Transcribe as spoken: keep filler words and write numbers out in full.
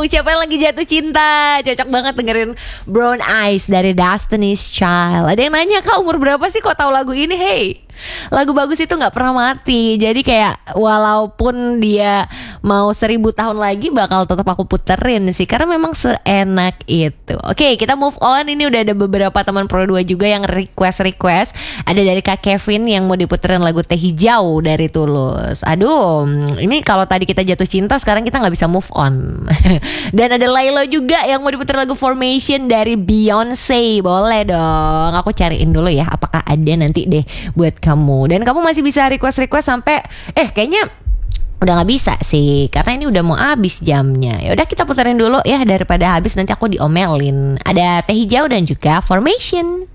siapa yang lagi jatuh cinta? Cocok banget dengerin Brown Eyes dari Destiny's Child. Ada yang nanya, Kak umur berapa sih kok tahu lagu ini? Hey, lagu bagus itu gak pernah mati. Jadi kayak walaupun dia mau seribu tahun lagi bakal tetap aku puterin sih, karena memang seenak itu. Oke, kita move on. Ini udah ada beberapa teman Pro dua juga yang request-request. Ada dari Kak Kevin yang mau diputerin lagu Teh Hijau dari Tulus. Aduh, ini kalau tadi kita jatuh cinta, sekarang kita gak bisa move on. Dan ada Lailo juga yang mau diputerin lagu Formation dari Beyonce. Boleh dong, aku cariin dulu ya apakah ada nanti deh buat kamu. Dan kamu masih bisa request-request sampai eh kayaknya udah nggak bisa sih, karena ini udah mau habis jamnya. Ya udah kita puterin dulu ya, daripada habis nanti aku diomelin. Ada Teh Hijau dan juga Formation.